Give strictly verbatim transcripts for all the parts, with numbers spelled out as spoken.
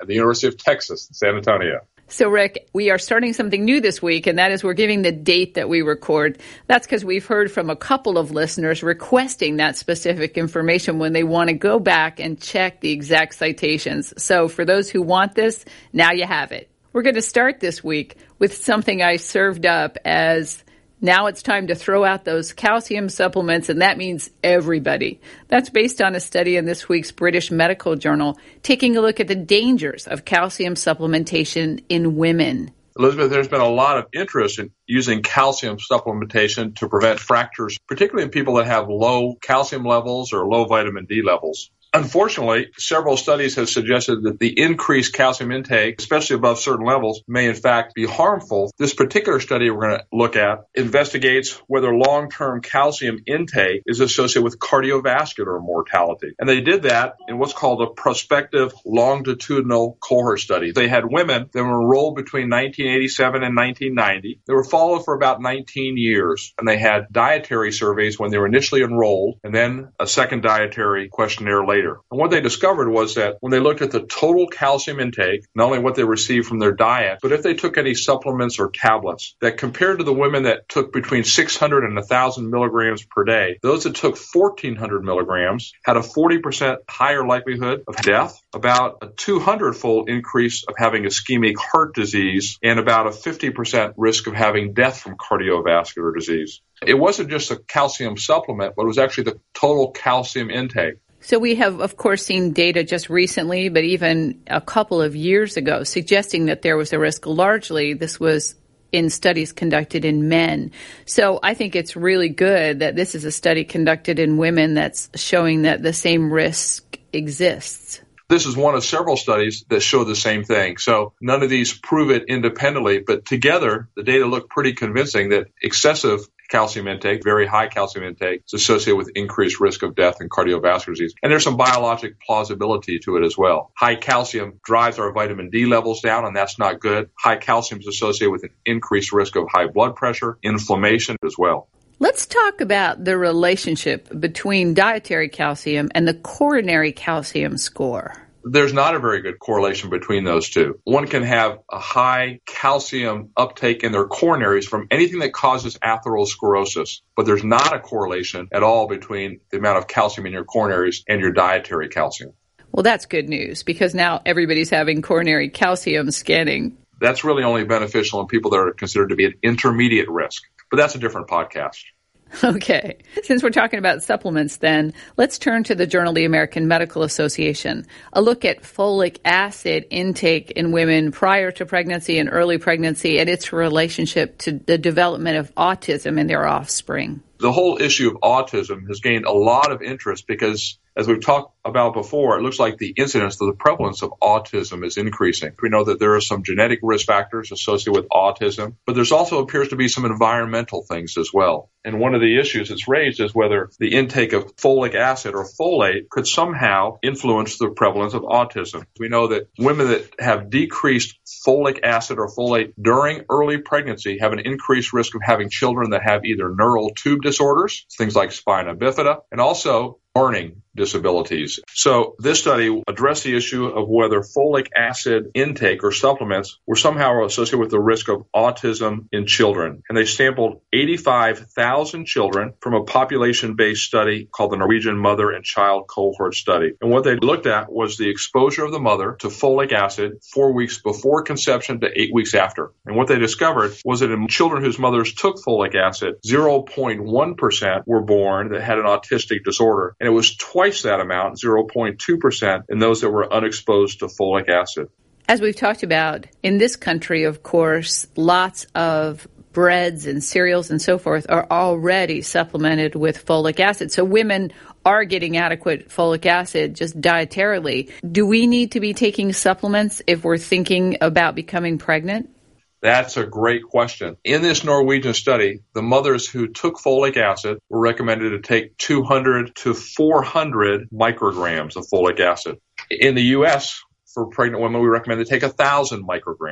at the University of Texas in San Antonio. So, Rick, we are starting something new this week, and that is we're giving the date that we record. That's because we've heard from a couple of listeners requesting that specific information when they want to go back and check the exact citations. So for those who want this, now you have it. We're going to start this week with something I served up as now it's time to throw out those calcium supplements, and that means everybody. That's based on a study in this week's British Medical Journal, taking a look at the dangers of calcium supplementation in women. Elizabeth, there's been a lot of interest in using calcium supplementation to prevent fractures, particularly in people that have low calcium levels or low vitamin D levels. Unfortunately, several studies have suggested that the increased calcium intake, especially above certain levels, may in fact be harmful. This particular study we're going to look at investigates whether long-term calcium intake is associated with cardiovascular mortality. And they did that in what's called a prospective longitudinal cohort study. They had women that were enrolled between nineteen eighty-seven and nineteen ninety. They were followed for about nineteen years, and they had dietary surveys when they were initially enrolled, and then a second dietary questionnaire later. And what they discovered was that when they looked at the total calcium intake, not only what they received from their diet, but if they took any supplements or tablets, that compared to the women that took between six hundred and one thousand milligrams per day, those that took fourteen hundred milligrams had a forty percent higher likelihood of death, about a two hundred fold increase of having ischemic heart disease, and about a fifty percent risk of having death from cardiovascular disease. It wasn't just a calcium supplement, but it was actually the total calcium intake. So we have, of course, seen data just recently, but even a couple of years ago, suggesting that there was a risk. Largely, this was in studies conducted in men. So I think it's really good that this is a study conducted in women that's showing that the same risk exists. This is one of several studies that show the same thing. So none of these prove it independently, but together the data look pretty convincing that excessive calcium intake, very high calcium intake, is associated with increased risk of death and cardiovascular disease. And there's some biologic plausibility to it as well. High calcium drives our vitamin D levels down, and that's not good. High calcium is associated with an increased risk of high blood pressure, inflammation as well. Let's talk about the relationship between dietary calcium and the coronary calcium score. There's not a very good correlation between those two. One can have a high calcium uptake in their coronaries from anything that causes atherosclerosis, but there's not a correlation at all between the amount of calcium in your coronaries and your dietary calcium. Well, that's good news because now everybody's having coronary calcium scanning. That's really only beneficial in people that are considered to be at intermediate risk, but that's a different podcast. Okay. Since we're talking about supplements then, let's turn to the Journal of the American Medical Association. A look at folic acid intake in women prior to pregnancy and early pregnancy and its relationship to the development of autism in their offspring. The whole issue of autism has gained a lot of interest because, as we've talked about before, it looks like the incidence, the prevalence of autism is increasing. We know that there are some genetic risk factors associated with autism, but there's also appears to be some environmental things as well. And one of the issues that's raised is whether the intake of folic acid or folate could somehow influence the prevalence of autism. We know that women that have decreased folic acid or folate during early pregnancy have an increased risk of having children that have either neural tube disorders, things like spina bifida, and also learning disabilities. So this study addressed the issue of whether folic acid intake or supplements were somehow associated with the risk of autism in children. And they sampled eighty-five thousand children from a population-based study called the Norwegian Mother and Child Cohort Study. And what they looked at was the exposure of the mother to folic acid four weeks before conception to eight weeks after. And what they discovered was that in children whose mothers took folic acid, zero point one percent were born that had an autistic disorder. And it was twice that amount, zero point two percent, in those that were unexposed to folic acid. As we've talked about, in this country, of course, lots of breads and cereals and so forth are already supplemented with folic acid. So women are getting adequate folic acid just dietarily. Do we need to be taking supplements if we're thinking about becoming pregnant? That's a great question. In this Norwegian study, the mothers who took folic acid were recommended to take two hundred to four hundred micrograms of folic acid. In the U S, for pregnant women, we recommend to take one thousand micrograms.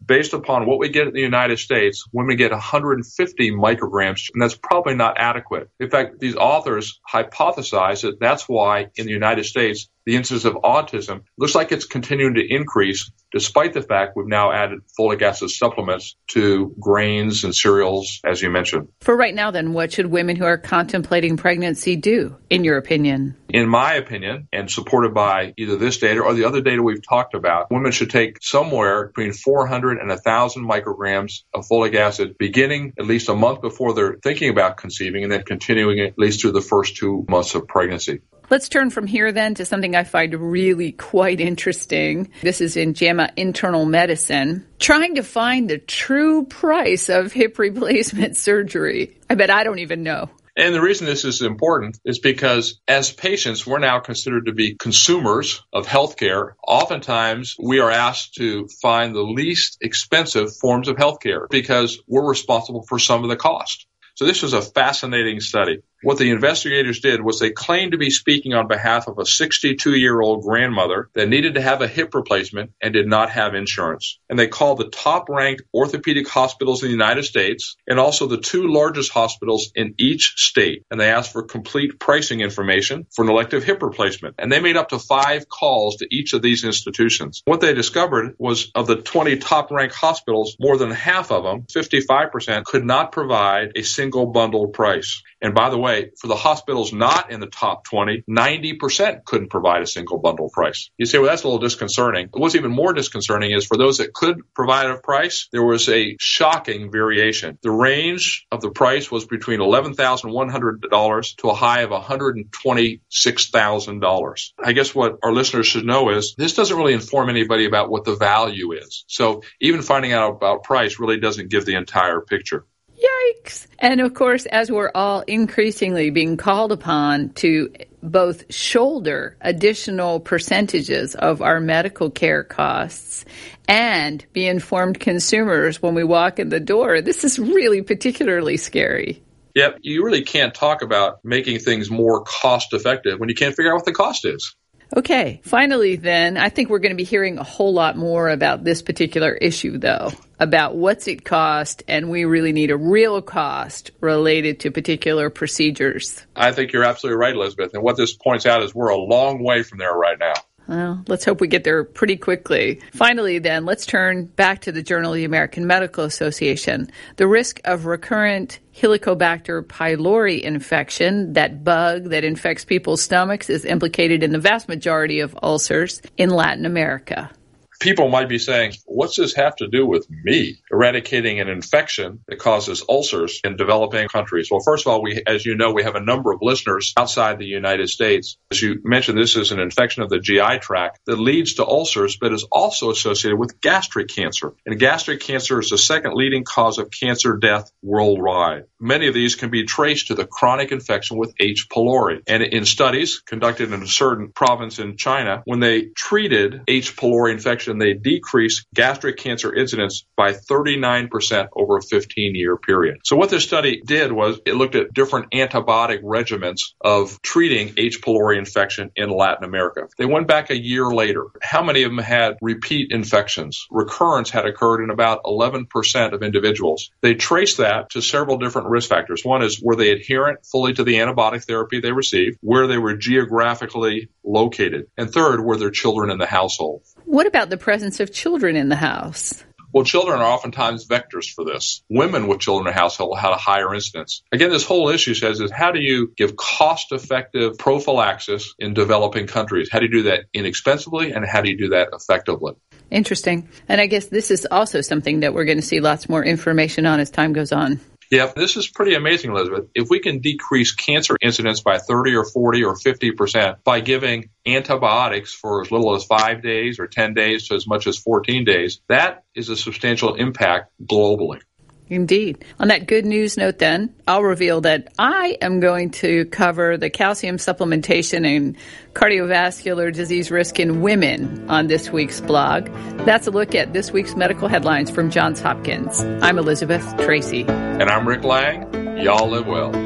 based upon what we get in the United States, women get one hundred fifty micrograms, and that's probably not adequate. In fact, these authors hypothesize that that's why in the United States, the incidence of autism looks like it's continuing to increase, despite the fact we've now added folic acid supplements to grains and cereals, as you mentioned. For right now, then, what should women who are contemplating pregnancy do, in your opinion? In my opinion, and supported by either this data or the other data we've talked about, women should take somewhere between four hundred and one thousand micrograms of folic acid, beginning at least a month before they're thinking about conceiving, and then continuing at least through the first two months of pregnancy. Let's turn from here then to something I find really quite interesting. This is in JAMA Internal Medicine, trying to find the true price of hip replacement surgery. I bet I don't even know. And the reason this is important is because as patients, we're now considered to be consumers of healthcare. Oftentimes, we are asked to find the least expensive forms of healthcare because we're responsible for some of the cost. So this was a fascinating study. What the investigators did was they claimed to be speaking on behalf of a sixty-two-year-old grandmother that needed to have a hip replacement and did not have insurance. And they called the top-ranked orthopedic hospitals in the United States and also the two largest hospitals in each state. And they asked for complete pricing information for an elective hip replacement. And they made up to five calls to each of these institutions. What they discovered was of the twenty top-ranked hospitals, more than half of them, fifty-five percent, could not provide a single bundle price. And by the way, for the hospitals not in the top twenty, ninety percent couldn't provide a single bundle price. You say, well, that's a little disconcerting. What's even more disconcerting is for those that could provide a price, there was a shocking variation. The range of the price was between eleven thousand one hundred dollars to a high of one hundred twenty-six thousand dollars. I guess what our listeners should know is this doesn't really inform anybody about what the value is. So even finding out about price really doesn't give the entire picture. Yikes. And of course, as we're all increasingly being called upon to both shoulder additional percentages of our medical care costs and be informed consumers when we walk in the door, this is really particularly scary. Yep, you really can't talk about making things more cost effective when you can't figure out what the cost is. Okay, finally then, I think we're going to be hearing a whole lot more about this particular issue, though, about what's it cost, and we really need a real cost related to particular procedures. I think you're absolutely right, Elizabeth, and what this points out is we're a long way from there right now. Well, let's hope we get there pretty quickly. Finally, then, let's turn back to the Journal of the American Medical Association. The risk of recurrent Helicobacter pylori infection, that bug that infects people's stomachs, is implicated in the vast majority of ulcers in Latin America. People might be saying, what's this have to do with me eradicating an infection that causes ulcers in developing countries? Well, first of all, we, as you know, we have a number of listeners outside the United States. As you mentioned, this is an infection of the G I tract that leads to ulcers, but is also associated with gastric cancer. And gastric cancer is the second leading cause of cancer death worldwide. Many of these can be traced to the chronic infection with H. pylori. And in studies conducted in a certain province in China, when they treated H. pylori infection, they decreased gastric cancer incidence by thirty-nine percent over a fifteen-year period. So what this study did was it looked at different antibiotic regimens of treating H. pylori infection in Latin America. They went back a year later. How many of them had repeat infections? Recurrence had occurred in about eleven percent of individuals. They traced that to several different risk factors. One is, were they adherent fully to the antibiotic therapy they received? Where they were geographically located? And third, were there children in the household? What about the presence of children in the house? Well, children are oftentimes vectors for this. Women with children in the household had a higher incidence. Again, this whole issue says is how do you give cost-effective prophylaxis in developing countries? How do you do that inexpensively, and how do you do that effectively? Interesting. And I guess this is also something that we're going to see lots more information on as time goes on. Yeah, this is pretty amazing, Elizabeth. If we can decrease cancer incidence by thirty or forty or fifty percent by giving antibiotics for as little as five days or ten days to as much as fourteen days, that is a substantial impact globally. Indeed. On that good news note, then, I'll reveal that I am going to cover the calcium supplementation and cardiovascular disease risk in women on this week's blog. That's a look at this week's medical headlines from Johns Hopkins. I'm Elizabeth Tracy. And I'm Rick Lang. Y'all live well.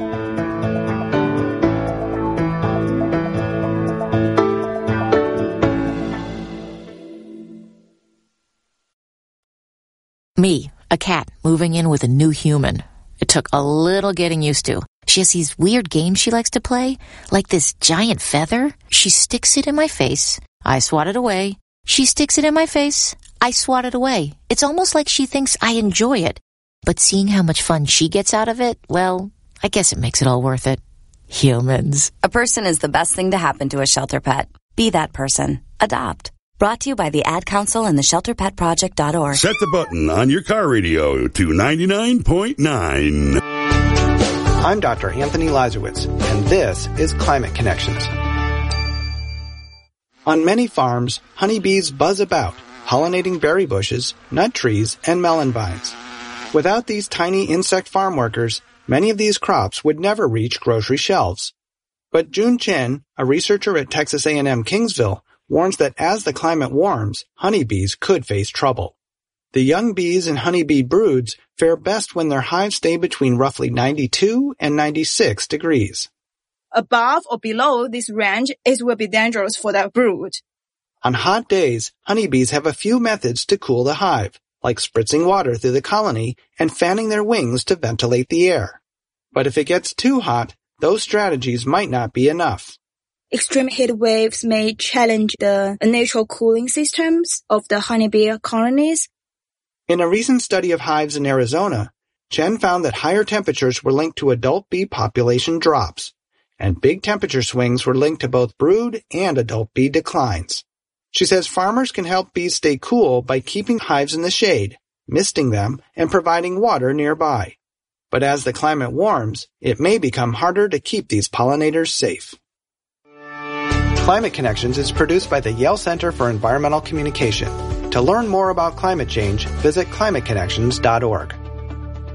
Me, a cat, moving in with a new human. It took a little getting used to. She has these weird games she likes to play, like this giant feather. She sticks it in my face. I swat it away. She sticks it in my face. I swat it away. It's almost like she thinks I enjoy it. But seeing how much fun she gets out of it, well, I guess it makes it all worth it. Humans. A person is the best thing to happen to a shelter pet. Be that person. Adopt. Brought to you by the Ad Council and the shelter pet project dot org. Set the button on your car radio to ninety-nine point nine. I'm Doctor Anthony Lazarowitz, and this is Climate Connections. On many farms, honeybees buzz about, pollinating berry bushes, nut trees, and melon vines. Without these tiny insect farm workers, many of these crops would never reach grocery shelves. But Jun Chen, a researcher at Texas A and M Kingsville, warns that as the climate warms, honeybees could face trouble. The young bees and honeybee broods fare best when their hives stay between roughly ninety-two and ninety-six degrees. Above or below this range, it will be dangerous for the brood. On hot days, honeybees have a few methods to cool the hive, like spritzing water through the colony and fanning their wings to ventilate the air. But if it gets too hot, those strategies might not be enough. Extreme heat waves may challenge the natural cooling systems of the honeybee colonies. In a recent study of hives in Arizona, Chen found that higher temperatures were linked to adult bee population drops, and big temperature swings were linked to both brood and adult bee declines. She says farmers can help bees stay cool by keeping hives in the shade, misting them, and providing water nearby. But as the climate warms, it may become harder to keep these pollinators safe. Climate Connections is produced by the Yale Center for Environmental Communication. To learn more about climate change, visit climate connections dot org.